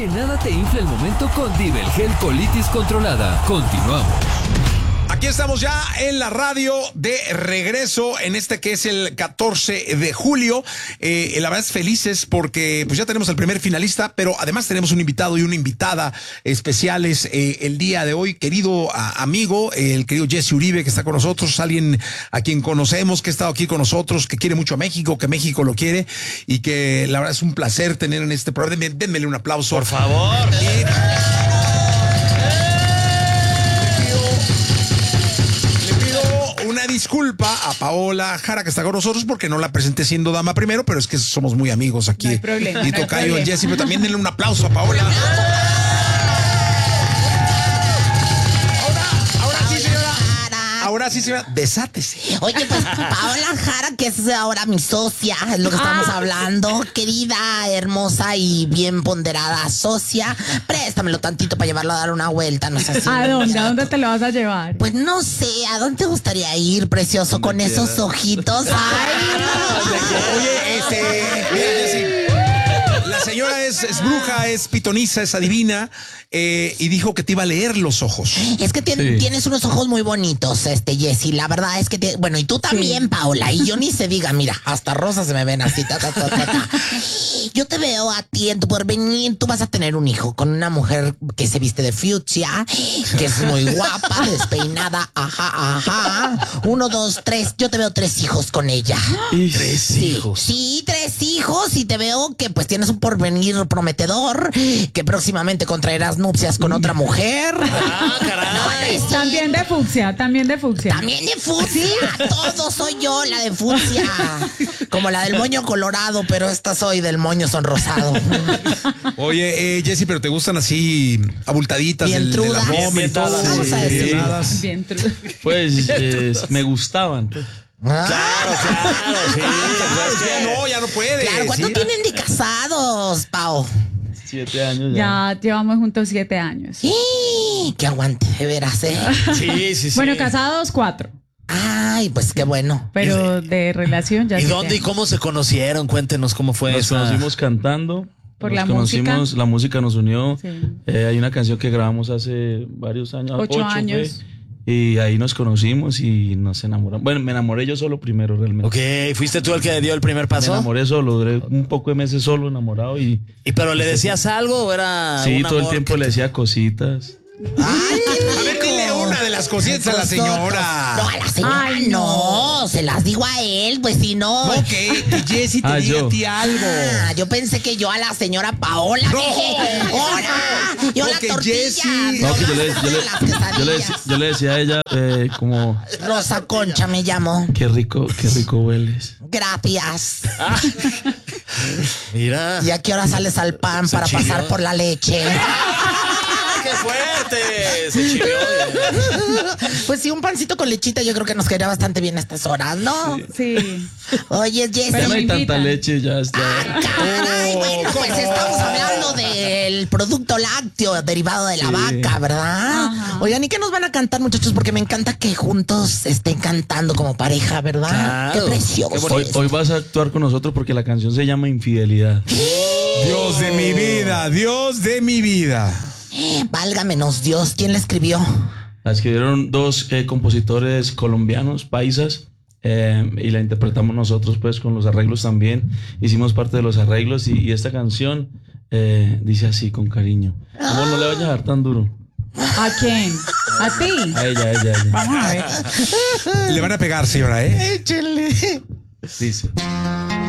Que nada te infle el momento con Divelgel Colitis Controlada. Continuamos. Aquí estamos ya en la radio de regreso en este que es el 14 de julio. La verdad es felices porque pues ya tenemos el primer finalista, pero además tenemos un invitado y una invitada especiales el día de hoy. Querido amigo, el querido Jesse Uribe, que está con nosotros, alguien a quien conocemos, que ha estado aquí con nosotros, que quiere mucho a México, que México lo quiere y que la verdad es un placer tener en este programa. Denmele un aplauso. Por favor. Una disculpa a Paola Jara, que está con nosotros, porque no la presenté siendo dama primero, pero es que somos muy amigos aquí. No hay problema. Y tocayo el Jesse, pero también denle un aplauso a Paola. Ahora sí, señora, desátese. Oye, pues Paola Jara, que es ahora mi socia, es lo que estamos hablando. Querida, hermosa y bien ponderada socia, préstamelo tantito para llevarlo a dar una vuelta, no sé si. ¿A dónde? ¿A dónde te lo vas a llevar? Pues no sé, ¿a dónde te gustaría ir, precioso, con esos ojitos? Ay, Oye, mira, Jessy, la señora es bruja, es pitoniza, es adivina, y dijo que te iba a leer los ojos. es que tienes unos ojos muy bonitos, Jessy. La verdad es que, bueno, y tú también, Paola. Y yo ni se diga, mira, hasta rosas se me ven así. Yo te veo a ti en tu porvenir. Tú vas a tener un hijo con una mujer que se viste de fucsia, que es muy guapa, despeinada. Ajá. 1, 2, 3. Yo te veo 3 hijos con ella. ¿Tres hijos? Sí, 3 hijos. Y te veo que pues tienes un porvenir prometedor, que próximamente contraerás nupcias con otra mujer. Ah, caray. Sí. También de fucsia. También de fucsia. Todo soy yo, la de fucsia. Como la del moño colorado, pero esta soy del moño sonrosado. Oye, Jessy, pero te gustan así abultaditas Bien del trudas. abdomen y todo. Vamos a decir. Llenadas. Bien true. Pues me gustaban. Claro, sí. Ya no puede. Claro, ¿cuánto sí. tienen de casados, Pao? 7 años ya. Ya llevamos juntos 7 años. ¡Sí! ¡Qué aguante, de veras, Sí. Bueno, casados 4. Ay, pues qué bueno. Pero de relación ya ¿Y 7 dónde y años. cómo se conocieron? Cuéntenos cómo fue Nos esa. conocimos cantando. Por nos la conocimos, música. la música nos unió. Sí. Hay una canción que grabamos hace varios años. 8 años. fue, y ahí nos conocimos y nos enamoramos. Bueno, me enamoré yo solo primero realmente. Ok, ¿fuiste tú el que dio el primer Me paso? enamoré solo, duré un poco de meses solo enamorado y ¿Y pero le decías algo o era sí, un todo el amor tiempo que le decía cositas. Ay, qué rico. A ver, dile una de las cositas a la señora. No, a la señora Ay, no. Se las digo a él, pues si no. No, que Jessy te diga yo. a ti algo. Yo pensé que yo a la señora Paola. No. Dije, ¡hola! Yo No, la que tortilla. Jessy. No, que las quesadillas. yo le decía a ella como Rosa Concha me llamó. qué rico hueles. Gracias. Mira. ¿Y a qué hora sales al pan para chivió. pasar por la leche? ¡Qué fuerte! Se chivió. Pues sí, un pancito con lechita yo creo que nos quedaría bastante bien a estas horas, ¿no? Sí. Oye, Ya Jessy. no hay me tanta invitan. leche, ya está. Caray, bueno, pues ¿cómo? estamos hablando del producto lácteo derivado de la Sí. vaca, ¿verdad? Ajá. Oigan, ¿y qué nos van a cantar, muchachos? Porque me encanta que juntos estén cantando como pareja, ¿verdad? Claro. Qué precioso. Hoy vas a actuar con nosotros porque la canción se llama Infidelidad. Dios de mi vida, Dios de mi vida. Válgamenos Dios, ¿quién la escribió? La escribieron 2 compositores colombianos, paisas, y la interpretamos nosotros pues con los arreglos también. Hicimos parte de los arreglos y esta canción dice así con cariño. Amor, no le vayas a dar tan duro. ¿A quién? ¿A ti? A ella. Vamos a ver. Le van a pegar, señora, ¿eh? Échenle. Dice.